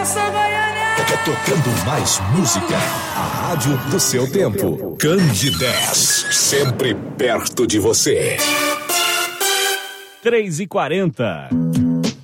Tocando mais música. A rádio do seu tempo. Candidez, sempre perto de você. 3h40.